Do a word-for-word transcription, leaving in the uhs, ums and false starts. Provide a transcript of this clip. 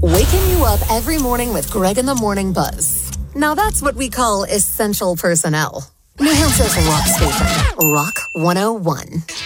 Waking you up every morning with Greg in the Morning Buzz. Now that's what we call essential personnel. New Hampshire's rock station, Rock one oh one.